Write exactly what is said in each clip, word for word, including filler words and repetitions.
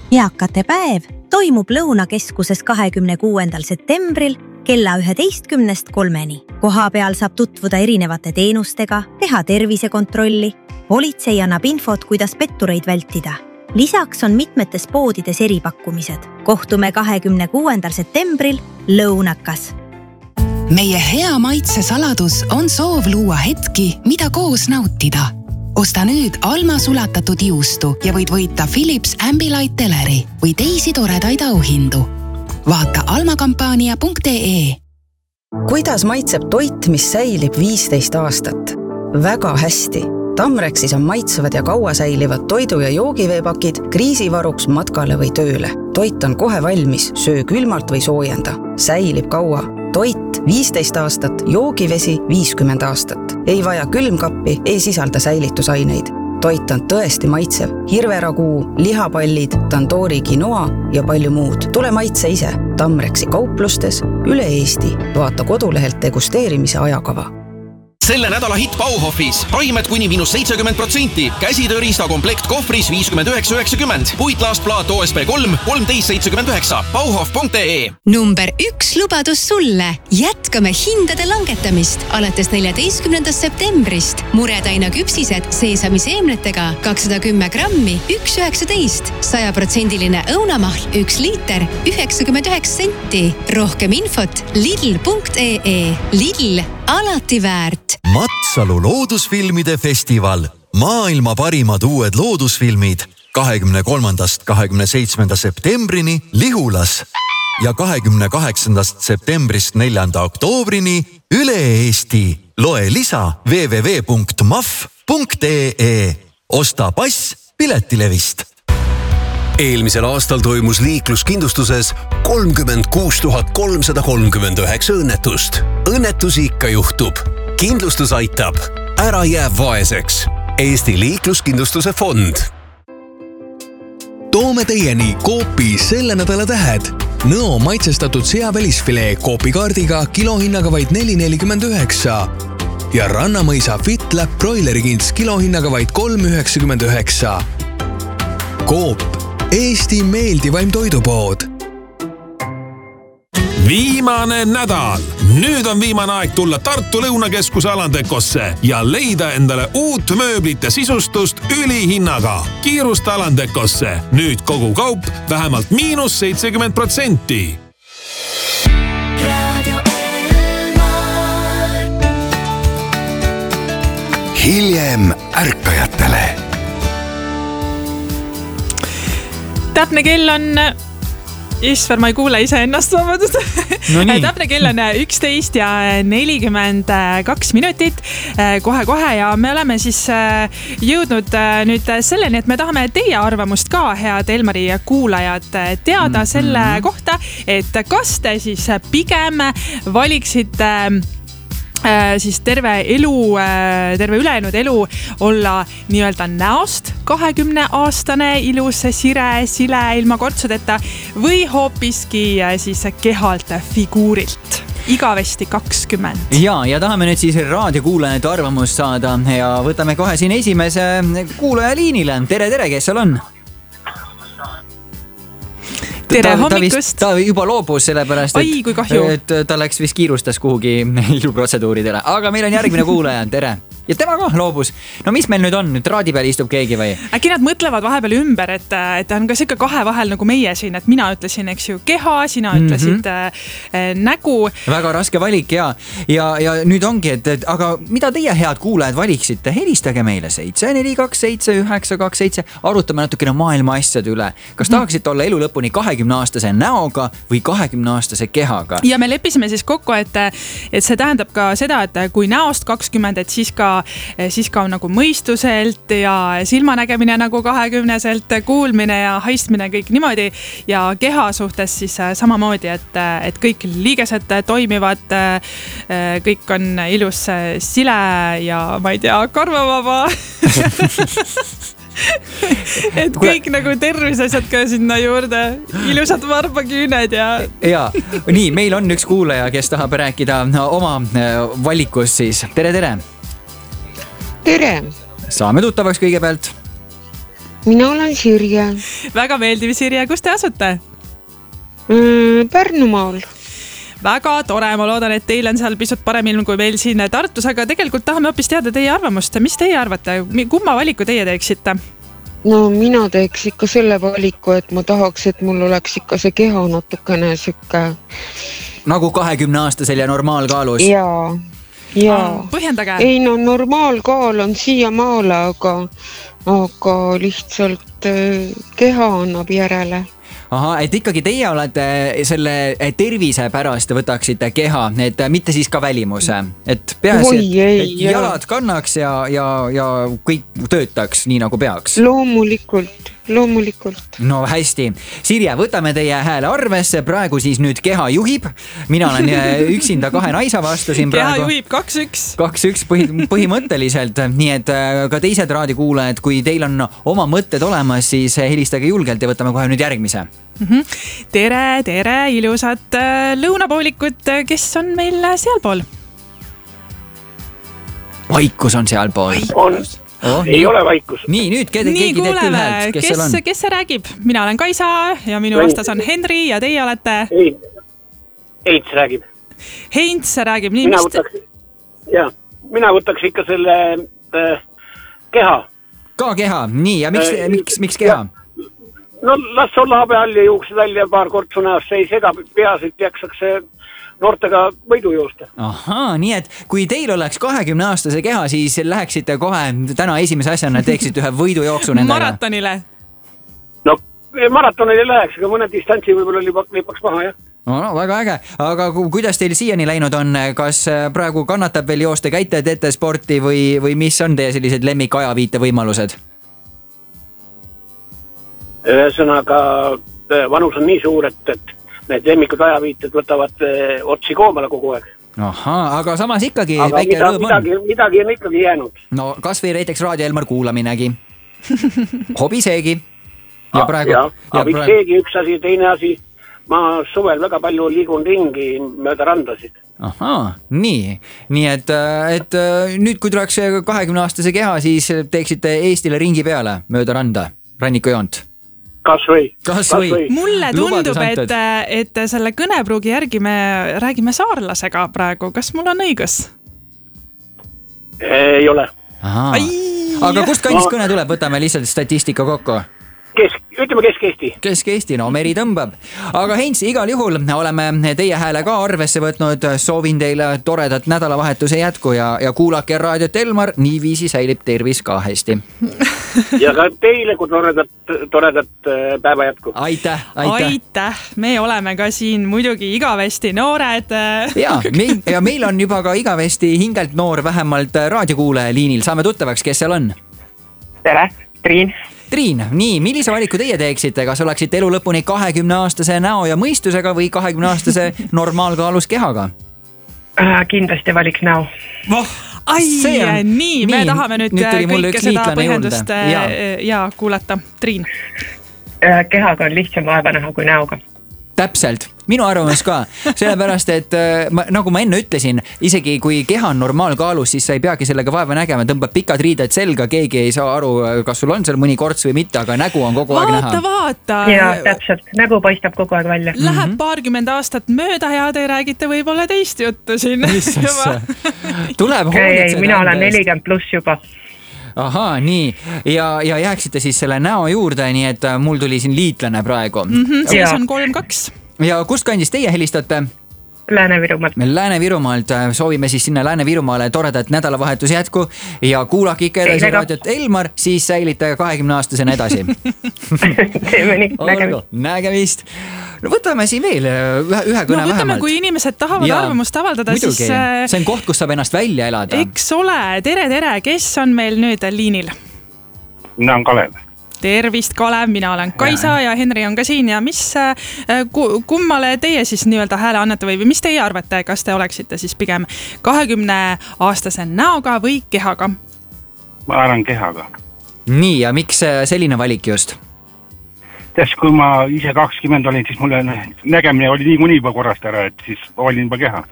Eakate päev toimub Lõunakeskuses kahekümne kuuendal septembril kella üheteistkümnest kolmeni. Koha peal saab tutvuda erinevate teenustega, teha tervisekontrolli. Politsei annab infot, kuidas pettureid vältida. Lisaks on mitmetes poodides eripakkumised. Kohtume kahekümne kuuendal septembril Lõunakas. Meie hea maitse saladus on soov luua hetki, mida koos nautida. Osta nüüd Alma sulatatud juustu ja võid võita Philips Ambilight teleri või teisi toredaid auhindu. Vaata almakampaania punkt ee. Kuidas maitseb toit, mis säilib viisteist aastat? Väga hästi. Tamrexis on maitsevad ja kaua säilivad toidu- ja joogiveepakid kriisivaruks matkale või tööle. Toit on kohe valmis, söö külmalt või soojenda. Säilib kaua. Toit viisteist aastat, joogivesi viiskümmend aastat. Ei vaja külmkappi, ei sisalda säilitusaineid. Toit on tõesti maitsev. Hirveraguu, lihapallid, tandoori quinoa ja palju muud. Tule maitse ise. Tamrexi kauplustes üle Eesti. Vaata kodulehelt degusteerimise ajakava. Selle nädala hitt Bauhofis. Raimed kuni miinus seitsekümmend protsenti. Käsitööriista komplekt kohvris viiskümmend üheksa üheksakümmend. Puitlaastplaat O S B kolm kolmteist seitsekümmend üheksa. Bauhof punkt ee. Number üks lubadus sulle. Jätkame hindade langetamist alates neljateistkümnendast septembrist. Muretaina küpsised seesamiseemnetega kakssada kümme grammi, üks üheksateist. saja protsendiline õunamahl, üks liiter, üheksakümmend üheksa senti. Rohkem infot lidl punkt ee. Lidl, alati väärt. Matsalu loodusfilmide festival. Maailma parimad uued loodusfilmid kahekümne kolmandast kahekümne seitsmenda septembrini Lihulas ja kahekümne kaheksandast septembrist neljanda oktoobrini üle Eesti. Loe lisa double-u double-u double-u punkt m a f punkt ee. Osta pass piletilevist. Eelmisel aastal toimus liikluskindlustuses kolmkümmend kuus tuhat kolmsada kolmkümmend üheksa õnnetust. Õnnetusi ikka juhtub. Kindlustus aitab. Ära jää vaeseks. Eesti liikluskindlustuse fond. Toome teieni Coopi selle nädala tähed. Nõo maitsestatud seavälisfilee Coopi kaardiga kilohinnaga vaid neli nelikümmend üheksa. Ja Rannamõisa FitLab broilerikints kilohinnaga vaid kolm üheksakümmend üheksa. Coop, Eesti meeldivaim toidupood. Viimane nädal. Nüüd on viimane aeg tulla Tartu Lõunakeskuse Alandekosse ja leida endale uut mööblit ja sisustust ülihinnaga. Kiirusta Alandekosse. Nüüd kogu kaup vähemalt miinus seitsekümmend protsenti. Hiljem ärkajatele. Täpne kell on... Isver, ma ei kuule ise ennast vabadust. No täpne kell on üksteist ja nelikümmend kaks minutit kohe-kohe ja me oleme siis jõudnud nüüd selleni, et me tahame teie arvamust ka, head Elmari kuulajad, teada mm-hmm. selle kohta, et kas te siis pigem valiksite siis terve elu, terve ülejäänud elu olla nii-öelda näost kahekümne aastane ilus sire, sile ilma kortsudeta või hoopiski siis kehalt figuurilt. Igavesti kakskümmend. Ja, ja tahame nüüd siis raadiokuulajate arvamust saada ja võtame kohe siin esimese kuulaja liinile. Tere, tere, kes seal on? Tere hommikust. Ta, ta juba loobus sellepärast, Ai, kui kahju. et ta läks vist kiirustas kuhugi iluprotseduuridele. Aga meil on järgmine kuulaja. Tere. Ja tema ka loobus. No mis meil nüüd on? Nüüd raadi peal istub keegi või? Äkki nad mõtlevad vahepeal ümber, et, et on ka siuke kahe vahel nagu meie siin, et mina ütlesin, eks ju, keha, sina ütlesid mm-hmm. äh, nägu. Väga raske valik ja, ja, ja nüüd ongi, et, et aga mida teie head kuulajad valiksite? Helistage meile seitse neli kaks seitse üheksa kaks seitse. Arutame natukene maailma asjade üle. Kas tahaksite olla elu lõpuni kahekümne aastase näoga või kahekümne aastase kehaga? Ja me leppisime siis kokku, et, et see tähendab ka seda, et kui näost kakskümmend, et siis ka siis ka nagu mõistuselt ja silmanägemine nagu kahekümneselt, kuulmine ja haistmine kõik niimoodi ja keha suhtes siis samamoodi, et, et kõik liigesed toimivad, kõik on ilus sile ja ma ei tea, karvavaba. Et kõik nagu tervisasjad ka sinna juurde, ilusad varbaküüned ja... Ja, nii, meil on üks kuulaja, kes tahab rääkida oma valikust siis. Tere, tere! Tere! Saame tuttavaks kõigepealt. mina olen Sirje. Väga meeldiv, Sirje, kus te asute? Pärnumaal. Väga tore, ma loodan, et teil on seal pisut parem ilm kui meil siin Tartus, aga tegelikult tahame hoopis teada teie arvamust. Mis teie arvate? Kumma valiku teie teeksite? No mina teeks ikka selle valiku, et ma tahaks, et mul oleks ikka see keha natukene sükke. Nagu kahekümne aastasel ja normaalkaalus? Jaa, jaa. Põhjendage. Ei no normaalkaal on siia maale, aga, aga lihtsalt keha annab järele. Aha, et ikkagi teie olete selle tervise pärast võtaksite keha, et mitte siis ka välimuse, et peaasi, et, et jalad kannaks ja, ja, ja kõik töötaks nii nagu peaks. Loomulikult, loomulikult. No hästi. Sirje, võtame teie hääle arvesse, praegu siis nüüd keha juhib. Mina olen üksinda kahe naisa vastu siin praegu. Keha juhib kaks üks. kaks üks põhi, põhimõtteliselt, nii et ka teised raadikuulajad, kui teil on oma mõtted olemas, siis helistage julgelt ja võtame kohe nüüd järgmise. Mm-hmm. Tere, tere, ilusat lõunapoolikut, kes on meil sealpool? Vaikus on sealpool. On. Oh, ei nii. Ole vaikus. Nii, nüüd keegi teeb küll häält, kes, kes seal on? Kes see räägib? Mina olen Kaisa ja minu vastas on Henri ja teie olete? Ei, Heits räägib. Heits räägib. Nii, mina, mis... võtaks, ja, mina võtaks ikka selle äh, keha. Ka keha, nii ja miks, äh, miks, miks keha? Ja. No las olla habe all ja juuksed välja paar kortsu näost, see ei sega peas, et jaksaks noortega võidu joosta. Ahaa, nii et kui teil oleks kahekümne aastase keha, siis läheksite kohe täna esimese asjana teeksite ühe võidujooksu nendega. Maratonile? No maratonile läheks, aga mõne distantsi võib-olla lipaks maha, jah. No, no väga äge, aga kuidas teil siiani läinud on, kas praegu kannatab veel joosta, käite teete sporti või, või mis on teie sellised lemmikajaviite võimalused? Ühesõnaga vanus on nii suur, et, et need lemmikud ajaviited võtavad otsi koomale kogu aeg. Ahaa, aga samas ikkagi aga väike mida, rõõm on. Midagi, midagi on ikkagi jäänud. No kas või näiteks Raadio Elmar kuulaminegi. Hobi seegi. Ja praegu, ja, ja praegu... seegi üks asi, teine asi. Ma suvel väga palju liigun ringi mööda randasid. Ahaa, nii. Nii et, et nüüd, kui tuleks kahekümne aastase keha, siis teeksite Eestile ringi peale mööda randa, rannikujoont. Kas või? Kas või? Mulle tundub, et, et selle kõnepruugi järgi me räägime saarlasega praegu. Kas mul on õigus? Ei ole. Aha. Aga kust kandist kõne tuleb? Võtame lihtsalt statistika kokku. Kesk, ütleme Kesk-Eesti. Kesk-Eesti, no meri tõmbab. Aga Heinz, igal juhul oleme teie hääle ka arvesse võtnud. Soovin teile toredat nädalavahetuse jätku ja, ja kuulake Raadiot Elmar, niiviisi säilib tervis ka hästi. Ja ka teile kui toredat, toredat päeva jätku. Aitäh, aitäh. Aitäh, me oleme ka siin muidugi igavesti noored. Ja meil, ja meil on juba ka igavesti hingelt noor vähemalt raadiokuulaja liinil. Saame tuttavaks, kes seal on? Tere, Triin. Triin, nii, millise valiku teie teeksite? Kas oleksite elu lõpuni kahekümne aastase näo ja mõistusega või kahekümne aastase normaalkaalus kehaga? Äh, kindlasti valiks näo. Oh, ai, on, nii, me nii, tahame nüüd, nüüd kõike seda põhjendust ja. ja kuulata. Triin. Äh, kehaga on lihtsam vaeva näha kui näoga. Täpselt, minu arvamus ka, sellepärast, et ma, nagu ma enne ütlesin, isegi kui keha on normaalkaalus, siis sa ei peagi sellega vaeva nägema, tõmbab pikad riided selga, keegi ei saa aru, kas sul on seal mõni korts või mitte, aga nägu on kogu vaata, aeg näha. Vaata, vaata. Ja, täpselt, nägu paistab kogu aeg välja. Läheb mm-hmm. paarkümmend aastat mööda ja te räägite võib-olla teist juttu siin. Tuleb ei, mina olen nelikümmend pluss juba. Ahaa, nii. Ja, ja jääksite siis selle näo juurde, nii et mul tuli siin liitlane praegu. Mm-hmm, siis on kolm kaks. Ja kust kandis teie helistate? Lääne-Virumaalt. Lääne-Virumaalt. Soovime siis sinna Lääne-Virumaale toredat nädalavahetus jätku ja kuulake ikka edasi Raadiot Elmar, siis säilite kahekümne aastasena edasi. Teeme nii, nägemist. Nägemist. No võtame siin veel ühe, ühe kõne no, vähemalt. Kui inimesed tahavad ja, arvamust avaldada, muidugi. siis... See on koht, kus saab ennast välja elada. Eks ole, tere, tere, kes on meil nüüd liinil? Mina on Kalev. Tervist, Kalev, mina olen Kaisa ja, ja Henri on ka siin ja mis, kummale teie siis nii-öelda hääle annate või mis teie arvate, kas te oleksite siis pigem kahekümne aastase näoga või kehaga? Ma arvan kehaga. Nii, ja miks selline valik just? Täs, kui ma ise kakskümmend olin, siis mulle nägemine oli niikuinii juba korrast ära, et siis olin juba keha.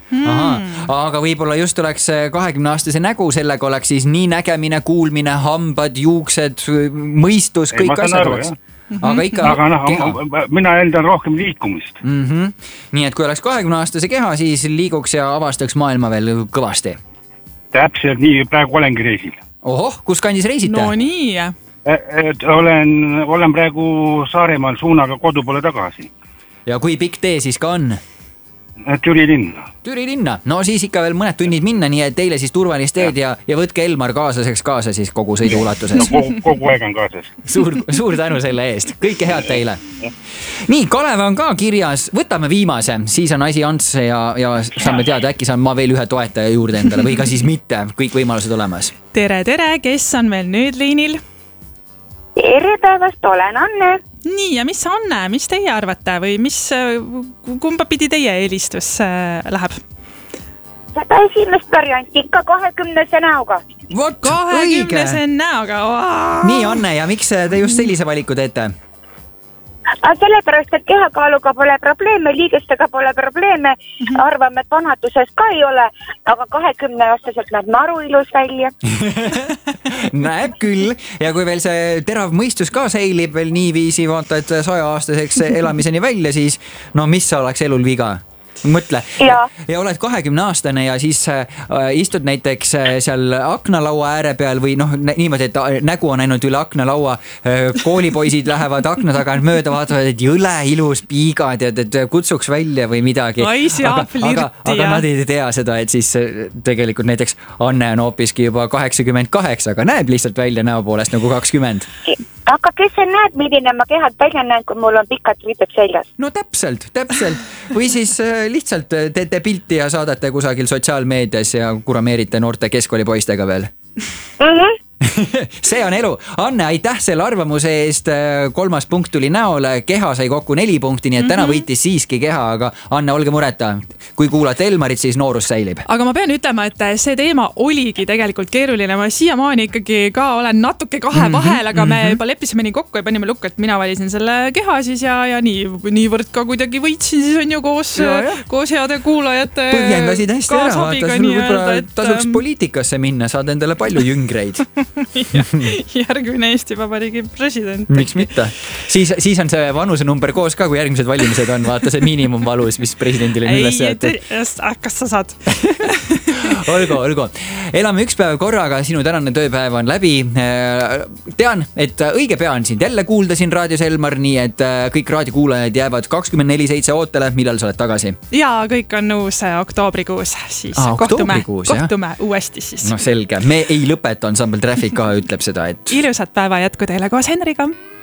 Aha, aga võib-olla just oleks kahekümne aastase nägu, sellega oleks siis nii nägemine, kuulmine, hambad, juuksed, mõistus, kõik Ei, asjad aru, oleks. Mm-hmm. Aga ikka aga noh, mina endan rohkem liikumist. Mm-hmm. Nii et kui oleks kahekümne aastase keha, siis liiguks ja avastaks maailma veel kõvasti. Täpselt nii, praegu olengi reisil. Ohoh, kus kandis reisite? No nii. Et olen, olen praegu Saaremaal suunaga kodu poole tagasi. Ja kui pikk tee siis ka on? Türi linna. Türi linna. No siis ikka veel mõned tunnid minna, nii et teile siis turvalist teed ja, ja võtke Elmar kaaslaseks kaasa siis kogu sõidu ulatuses. No, kogu, kogu aeg on kaasas. Suur, suur tänu selle eest. Kõike head teile. Nii, Kalev on ka kirjas. Võtame viimase, siis on asi ants ja, ja saame teada, äkki saan ma veel ühe toetaja juurde endale või ka siis mitte. Kõik võimalused olemas. Tere, tere. Kes on meil nüüd liinil? Tere päevast, olen Anne. Nii, ja mis Anne, mis teie arvate või mis, kumba pidi teie eelistus läheb? Seda esimest varianti ikka kahekümnese näoga. Vot, kahekümnese näoga, vaa! Nii, Anne, ja miks te just sellise valiku teete? Sellepärast, et kehakaaluga pole probleeme, liigestega pole probleeme, mm-hmm. arvame, et vanatuses ka ei ole, aga kahekümne aastaselt näeb naru ilus välja. Näeb küll, ja kui veel see terav mõistus ka seilib veel niiviisi, vaata, et saja aastaseks elamiseni välja, siis no mis oleks elul viga? Mõtle. Ja. ja oled kahekümne aastane ja siis äh, istud näiteks äh, seal aknalaua ääre peal või noh, niimoodi, et nägu on ainult üle aknalaua. Äh, koolipoisid lähevad akna taga mööda, vaatavad, et jõle ilus piigad ja et kutsuks välja või midagi. Aga, aga, aga nad ei tea seda, et siis tegelikult näiteks Anne on hoopiski juba kaheksakümmend kaheksa, aga näeb lihtsalt välja näo poolest nagu kakskümmend. Aga kes see näeb, milline ma kehad välja näen, kui mul on pikad riided seljas? No täpselt, täpselt. Või siis lihtsalt teete pilti ja saadate kusagil sotsiaalmeedias ja kurameerite noorte keskkoolipoistega veel. Mhm. See on elu. Anne, aitäh selle arvamuse eest. Kolmas punkt tuli näole, keha sai kokku neli punkti, nii et täna võitis siiski keha, aga Anne, olge mureta. Kui kuulate Elmarit, siis noorus säilib. Aga ma pean ütlema, et see teema oligi tegelikult keeruline. Ma siiamaani ikkagi ka olen natuke kahe vahel, aga me juba leppisime nii kokku ja panime lukku, et mina valisin selle keha siis ja, ja nii, niivõrd ka kuidagi võitsin, siis on ju koos, koos heade kuulajate põhjendasid hästi ära, vaata, võib-olla tasuks poliitikasse minna, saad endale palju jüngreid. Järgmine Eesti Vabariigi president. Miks mitte? Siis, siis on see vanuse number koos ka, kui järgmised valimised on, vaata see miinimumvalus, mis presidendile on üles jäetud. Kas sa saad? olgu, olgu. Elame üks päev korraga, sinu tänane tööpäev on läbi. Tean, et õige pea on sind jälle kuulda siin raadios Elmar, nii et kõik raadiokuulajad jäävad kakskümmend neli seitse ootele, millal sa oled tagasi? Ja kõik on uus oktoobrikuus, siis ah, kohtume, oktoobrikuus, kohtume uuesti siis. No selge, me ei lõpeta, ansambel Traffic ka ütleb seda, et ilusat päeva jätku teile koos Henriga.